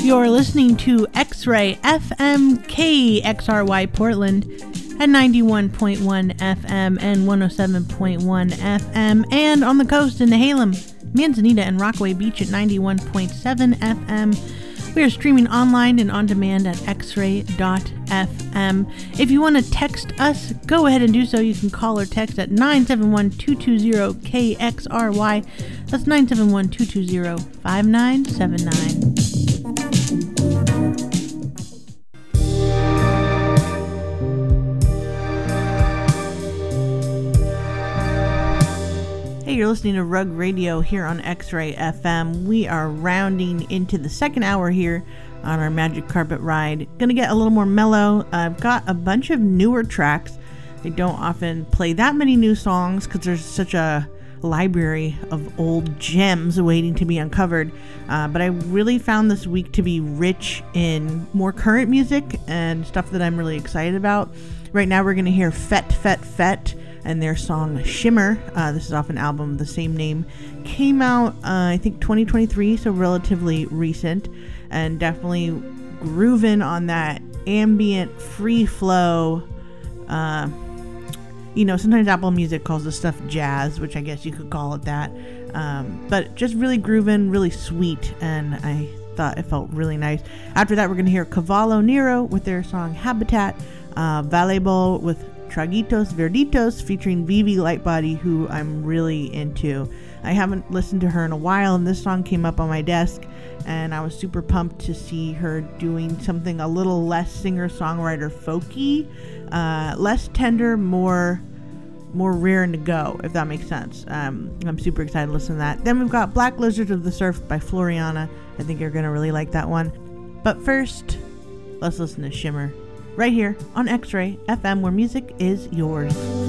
You're listening to X-Ray FM KXRY Portland at 91.1 FM and 107.1 FM, and on the coast in Nehalem, Manzanita, and Rockaway Beach at 91.7 FM. We are streaming online and on demand at xray.fm. If you want to text us, go ahead and do so. You can call or text at 971-220-KXRY. That's 971-220-5979. Hey, you're listening to Rug Radio here on X-Ray FM. We are rounding into the second hour here on our Magic Carpet Ride. Gonna get a little more mellow. I've got a bunch of newer tracks. I don't often play that many new songs because there's such a library of old gems waiting to be uncovered. But I really found this week to be rich in more current music and stuff that I'm really excited about. Right now we're gonna hear Fet Fet Fet and their song Shimmer. This is off an album of the same name. Came out, I think, 2023, so relatively recent, and definitely grooving on that ambient, free flow. Sometimes Apple Music calls this stuff jazz, which I guess you could call it that. But just really grooving, really sweet, and I thought it felt really nice. After that, we're going to hear Cavallo Nero with their song Habitat, Valleyball with Traguitos Verditos featuring Vivi Lightbody, who I'm really into. I haven't listened to her in a while, and this song came up on my desk, and I was super pumped to see her doing something a little less singer-songwriter folky, less tender, more raring to go, if that makes sense. I'm super excited to listen to that. Then we've got Black Lizards of the Surf by Floriana. I think you're going to really like that one. But first, let's listen to Shimmer right here on X-Ray FM, where music is yours.